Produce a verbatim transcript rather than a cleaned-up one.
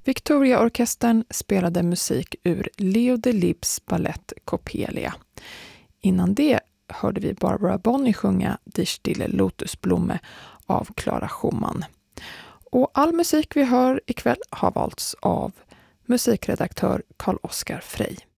Victoriaorkestern spelade musik ur Leo Delibes ballett Coppelia. Innan det hörde vi Barbara Bonney sjunga Die stille Lotusblume av Clara Schumann. Och all musik vi hör ikväll har valts av musikredaktör Carl Oskar Frey.